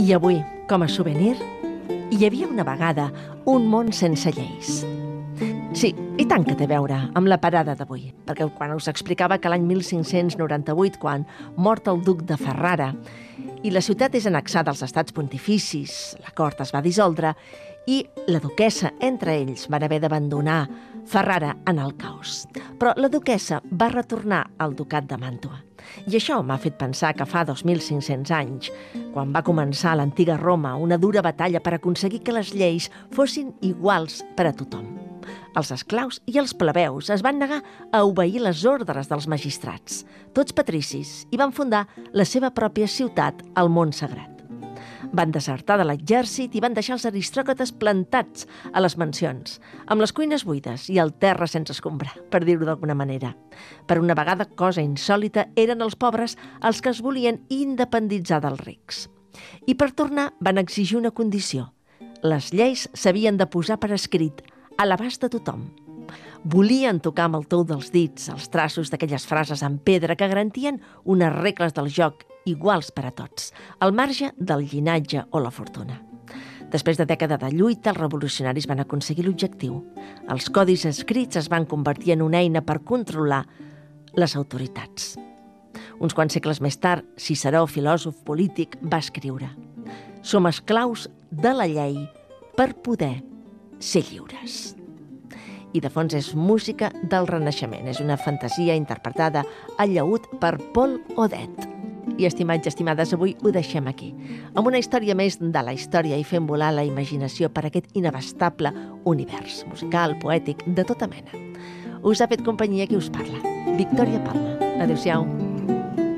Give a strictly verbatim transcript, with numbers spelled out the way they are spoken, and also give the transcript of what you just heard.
I avui, com a souvenir, hi havia una vegada un món sense lleis. Sí, i tant que té a veure amb la parada d'avui, perquè quan us explicava que l'any mil cinc-cents noranta-vuit, quan mort el duc de Ferrara, i la ciutat és annexada als estats pontificis, la cort es va dissoldre, i la duquessa, entre ells, van haver d'abandonar Ferrara en el caos. Però la duquessa va retornar al ducat de Màntua. I això m'ha fet pensar que fa dos mil cinc-cents anys, quan va començar a l'antiga Roma una dura batalla per aconseguir que les lleis fossin iguals per a tothom. Els esclaus i els plebeus es van negar a obeir les ordres dels magistrats, tots patricis, i van fundar la seva pròpia ciutat al Mont Sagrat. Van desertar de l'exèrcit i van deixar els aristòcrates plantats a les mansions, amb les cuines buides i el terra sense escombrar, per dir-ho d'alguna manera. Per una vegada, cosa insòlita, eren els pobres els que es volien independitzar dels rics. I per tornar van exigir una condició. Les lleis s'havien de posar per escrit, a l'abast de tothom. Volien tocar amb el tou dels dits els traços d'aquelles frases en pedra que garantien unes regles del joc iguals per a tots, al marge del llinatge o la fortuna. Després de dècada de lluita, els revolucionaris van aconseguir l'objectiu. Els codis escrits es van convertir en una eina per controlar les autoritats. Uns quants segles més tard, Ciceró, filòsof polític, va escriure: «Som esclaus de la llei per poder ser lliures». I de fons és música del Renaixement. És una fantasia interpretada al llaüt per Paul Audet. I, estimats i estimades, avui ho deixem aquí, amb una història més de la història i fent volar la imaginació per aquest inabastable univers musical, poètic, de tota mena. Us ha fet companyia qui us parla, Victòria Palma. Adéu-siau.